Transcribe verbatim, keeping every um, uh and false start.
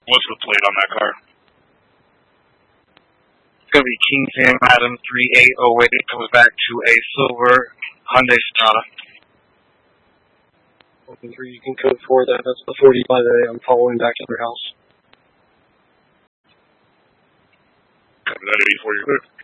What's the plate on that car? It's going to be King Sam Adam three eight oh eight. Comes back to a silver Hyundai Sonata. Open three, you can code for that. That's the forty-five A. I'm following back to their house. Copy that eighty-four, you're clear.